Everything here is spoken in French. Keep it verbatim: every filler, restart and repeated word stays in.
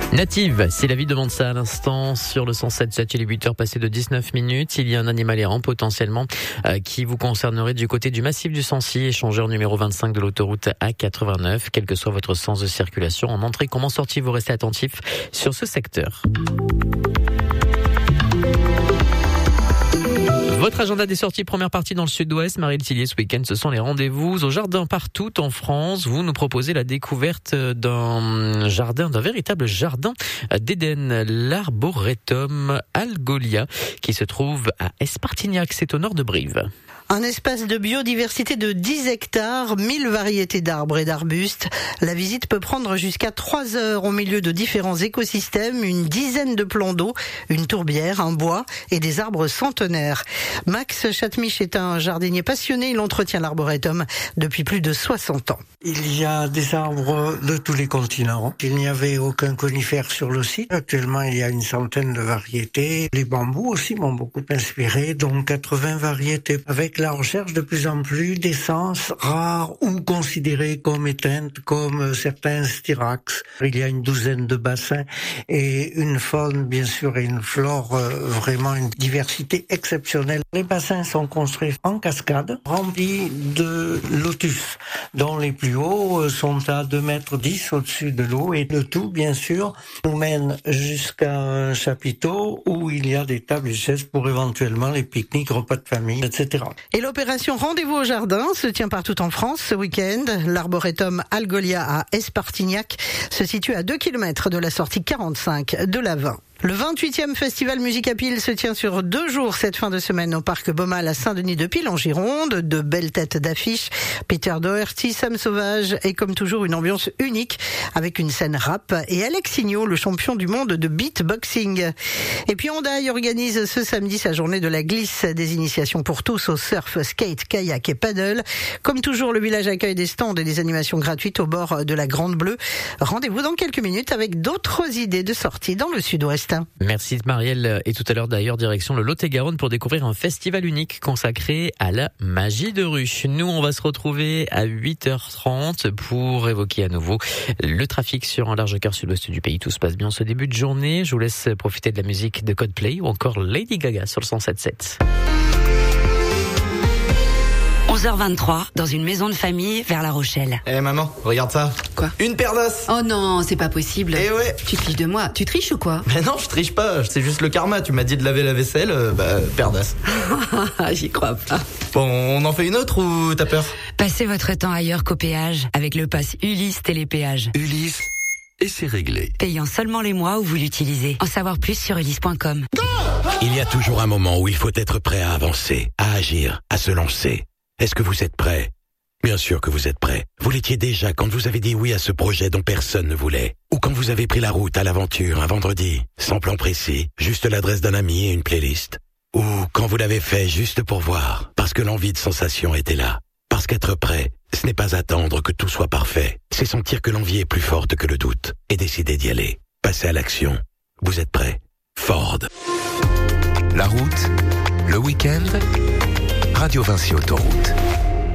Native, c'est la vie demande ça à l'instant sur le cent sept sept, il est huit heures passées de dix-neuf minutes. Il y a un animal errant potentiellement euh, qui vous concernerait du côté du massif du Sancy, échangeur numéro vingt-cinq de l'autoroute A quatre-vingt-neuf. Quel que soit votre sens de circulation, en entrée comme en sortie, vous restez attentif sur ce secteur. Votre agenda des sorties, première partie dans le sud-ouest, Marie Tillier, ce week-end, ce sont les rendez-vous au jardin partout en France. Vous nous proposez la découverte d'un jardin, d'un véritable jardin d'Éden, l'Arboretum Algolia, qui se trouve à Espartignac, c'est au nord de Brive. Un espace de biodiversité de dix hectares, mille variétés d'arbres et d'arbustes. La visite peut prendre jusqu'à trois heures au milieu de différents écosystèmes, une dizaine de plans d'eau, une tourbière, un bois et des arbres centenaires. Max Chatmich est un jardinier passionné, il entretient l'arboretum depuis plus de soixante ans. Il y a des arbres de tous les continents. Il n'y avait aucun conifère sur le site. Actuellement, il y a une centaine de variétés. Les bambous aussi m'ont beaucoup inspiré, donc quatre-vingts variétés, avec la recherche de plus en plus d'essences rares ou considérées comme éteintes, comme certains styrax. Il y a une douzaine de bassins et une faune, bien sûr, et une flore, euh, vraiment une diversité exceptionnelle. Les bassins sont construits en cascade, remplis de lotus, dont les plus hauts sont à deux mètres dix au-dessus de l'eau, et le tout, bien sûr, nous mène jusqu'à un chapiteau où il y a des tables et chaises pour éventuellement les pique-niques, repas de famille, et cetera. Et l'opération Rendez-vous au jardin se tient partout en France ce week-end. L'arboretum Algolia à Espartignac se situe à deux kilomètres de la sortie quarante-cinq de l'A vingt. Le vingt-huitième festival Musique à Pile se tient sur deux jours cette fin de semaine au parc Baumal à Saint-Denis-de-Pile en Gironde. De belles têtes d'affiche, Peter Doherty, Sam Sauvage et comme toujours une ambiance unique avec une scène rap et Alex Signot, le champion du monde de beatboxing. Et puis Hyundai organise ce samedi sa journée de la glisse, des initiations pour tous au surf, skate, kayak et paddle. Comme toujours, le village accueille des stands et des animations gratuites au bord de la Grande Bleue. Rendez-vous dans quelques minutes avec d'autres idées de sortie dans le sud-ouest. Merci Marielle. Et tout à l'heure d'ailleurs, direction le Lot-et-Garonne pour découvrir un festival unique consacré à la magie de rue. Nous, on va se retrouver à huit heures trente pour évoquer à nouveau le trafic sur un large quart sud-ouest du pays. Tout se passe bien en ce début de journée. Je vous laisse profiter de la musique de Coldplay ou encore Lady Gaga sur le cent sept sept. onze heures vingt-trois, dans une maison de famille vers La Rochelle. Eh hey maman, regarde ça. Quoi? Une paire d'os. Oh non, c'est pas possible. Eh ouais. Tu te fiches de moi. Tu triches ou quoi? Mais non, je triche pas. C'est juste le karma. Tu m'as dit de laver la vaisselle, euh, bah, paire d'os. J'y crois pas. Bon, on en fait une autre ou t'as peur? Passez votre temps ailleurs qu'au péage avec le pass Ulysse Télépéage. Ulysse, et c'est réglé. Payant seulement les mois où vous l'utilisez. En savoir plus sur ulysse point com. Il y a toujours un moment où il faut être prêt à avancer, à agir, à se lancer. Est-ce que vous êtes prêt? Bien sûr que vous êtes prêt. Vous l'étiez déjà quand vous avez dit oui à ce projet dont personne ne voulait. Ou quand vous avez pris la route à l'aventure un vendredi, sans plan précis, juste l'adresse d'un ami et une playlist. Ou quand vous l'avez fait juste pour voir, parce que l'envie de sensation était là. Parce qu'être prêt, ce n'est pas attendre que tout soit parfait. C'est sentir que l'envie est plus forte que le doute et décider d'y aller. Passez à l'action. Vous êtes prêt? Ford. La route, le week-end, Radio Vinci Autoroute.